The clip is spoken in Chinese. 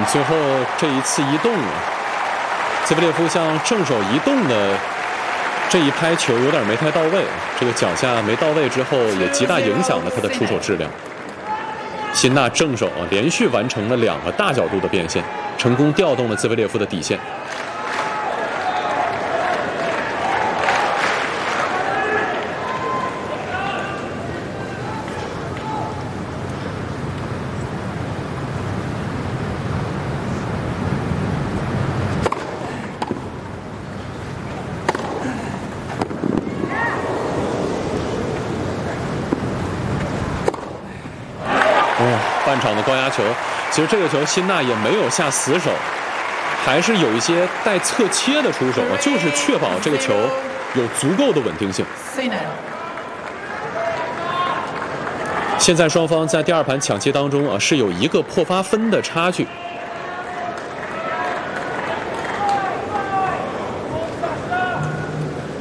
最后这一次移动，兹维列夫向正手移动的这一拍球有点没太到位，这个脚下没到位之后，也极大影响了他的出手质量。辛纳正手连续完成了2个大角度的变线，成功调动了兹维列夫的底线。半场的高压球，其实这个球辛纳也没有下死手，还是有一些带侧切的出手，就是确保这个球有足够的稳定性。现在双方在第2盘抢七当中是有1个破发分的差距。